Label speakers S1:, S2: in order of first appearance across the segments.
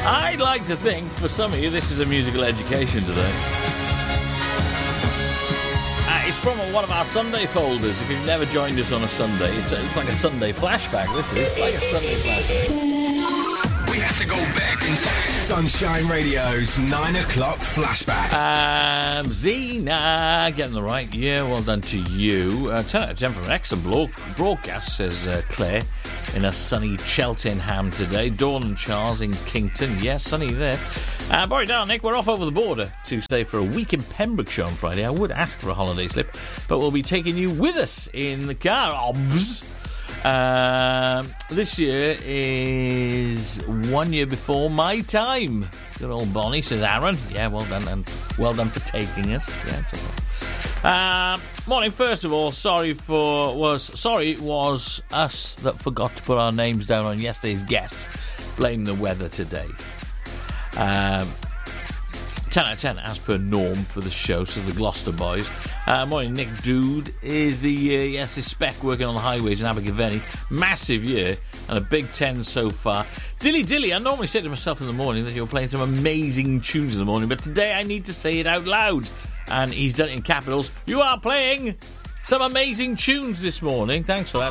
S1: I'd like to think, for some of you, this is a musical education today. It's from one of our Sunday folders. If you've never joined us on a Sunday, it's like a Sunday flashback, this is. Like a Sunday flashback.
S2: We have to go back in time. Sunshine Radio's 9 o'clock flashback.
S1: Zena, getting the right year. Well done to you. 10 out of 10 for an excellent broadcast, says Claire, in a sunny Cheltenham today. Dawn and Charles in Kington. Yes, sunny there. Borry down, Nick, we're off over the border to stay for a week in Pembrokeshire on Friday. I would ask for a holiday slip, but we'll be taking you with us in the car. Obvs. This year is 1 year before my time. Good old Bonnie, says Aaron. Yeah, well done, and well done for taking us. Yeah, it's okay. Morning. First of all, sorry it was us that forgot to put our names down on yesterday's guests. Blame the weather today. 10 out of 10 as per norm for the show, says the Gloucester boys. Morning, Nick Dude is the spec working on the highways in Abergavenny. Massive year and a big 10 so far. Dilly, I normally say to myself in the morning that you're playing some amazing tunes in the morning, but today I need to say it out loud. And he's done it in capitals. You are playing some amazing tunes this morning. Thanks for that.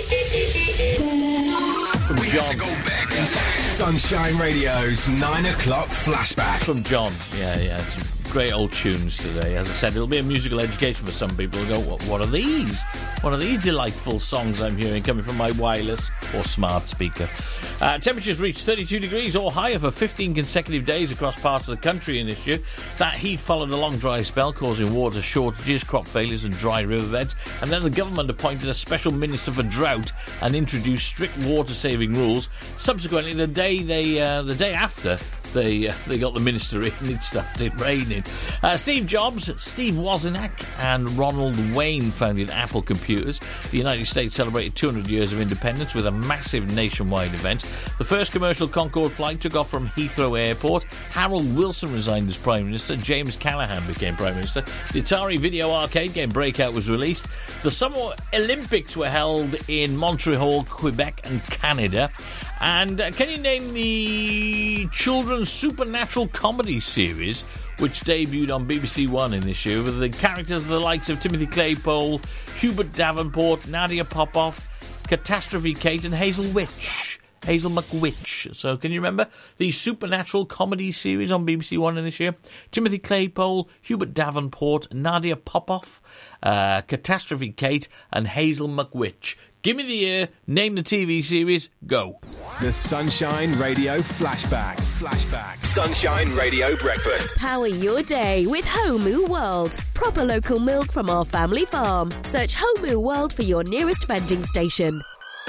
S1: From
S2: We
S1: John.
S2: have to go back in time. Sunshine Radio's 9 o'clock flashback.
S1: From John. Yeah, it's great old tunes today. As I said, it'll be a musical education for some people who go, what are these? What are these delightful songs I'm hearing coming from my wireless or smart speaker? Temperatures reached 32 degrees or higher for 15 consecutive days across parts of the country in this year. That heat followed a long dry spell, causing water shortages, crop failures and dry riverbeds. And then the government appointed a special minister for drought and introduced strict water-saving rules. Subsequently, the day after they got the minister in, it started raining. Steve Jobs, Steve Wozniak and Ronald Wayne founded Apple Computers. The United States celebrated 200 years of independence with a massive nationwide event. The first commercial Concorde flight took off from Heathrow Airport. Harold Wilson resigned as Prime Minister. James Callaghan became Prime Minister. The Atari video arcade game Breakout was released. The Summer Olympics were held in Montreal, Quebec and Canada. And can you name the children's supernatural comedy series which debuted on BBC One in this year with the characters of the likes of Timothy Claypole, Hubert Davenport, Nadia Popoff, Catastrophe Kate and Hazel McWitch. So can you remember the supernatural comedy series on BBC One in this year? Timothy Claypole, Hubert Davenport, Nadia Popoff, Catastrophe Kate and Hazel McWitch. Give me the year, name the TV series, go.
S2: The Sunshine Radio flashback. Sunshine Radio breakfast.
S3: Power your day with Homu World. Proper local milk from our family farm. Search Homu World for your nearest vending station.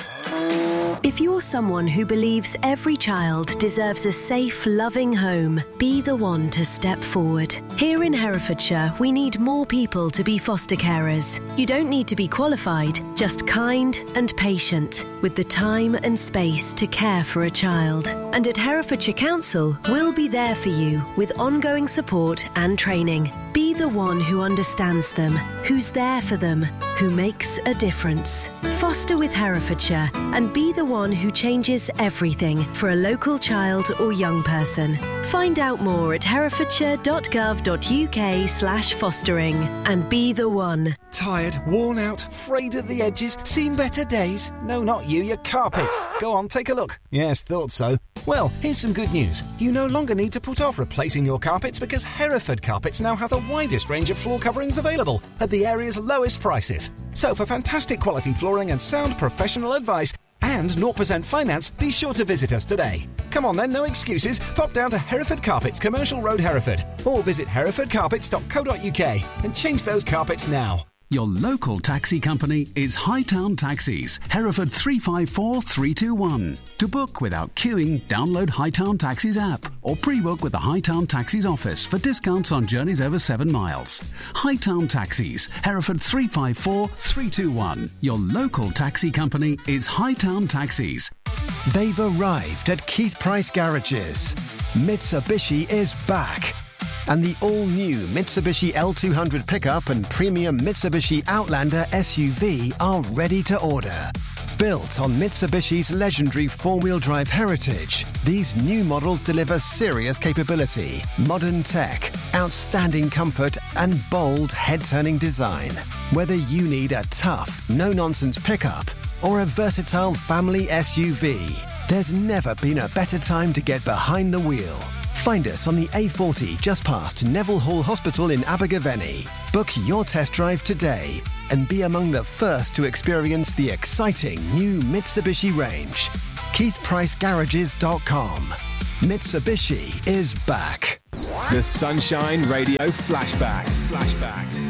S4: If you're someone who believes every child deserves a safe, loving home, be the one to step forward. Here in Herefordshire, we need more people to be foster carers. You don't need to be qualified, just kind and patient, with the time and space to care for a child. And at Herefordshire Council, we'll be there for you with ongoing support and training. Be the one who understands them, who's there for them, who makes a difference. Foster with Herefordshire and be the one who changes everything for a local child or young person. Find out more at herefordshire.gov.uk/fostering and be the one.
S5: Tired, worn out, frayed at the edges, seen better days? No, not you, your carpets. Go on, take a look. Yes, thought so. Well, here's some good news. You no longer need to put off replacing your carpets because Hereford Carpets now have the widest range of floor coverings available at the area's lowest prices. So for fantastic quality flooring and sound professional advice and 0% finance, be sure to visit us today. Come on then, no excuses. Pop down to Hereford Carpets, Commercial Road, Hereford, or visit herefordcarpets.co.uk and change those carpets now.
S6: Your local taxi company is Hightown Taxis, Hereford 354321. To book without queuing, download Hightown Taxis app or pre-book with the Hightown Taxis office for discounts on journeys over 7 miles. Hightown Taxis, Hereford 354321. Your local taxi company is Hightown Taxis.
S7: They've arrived at Keith Price Garages. Mitsubishi is back. And the all-new Mitsubishi L200 pickup and premium Mitsubishi Outlander SUV are ready to order. Built on Mitsubishi's legendary four-wheel drive heritage, these new models deliver serious capability, modern tech, outstanding comfort, and bold head-turning design. Whether you need a tough, no-nonsense pickup or a versatile family SUV, there's never been a better time to get behind the wheel. Find us on the A40 just past Neville Hall Hospital in Abergavenny. Book your test drive today and be among the first to experience the exciting new Mitsubishi range. KeithPriceGarages.com. Mitsubishi is back.
S2: The Sunshine Radio Flashback.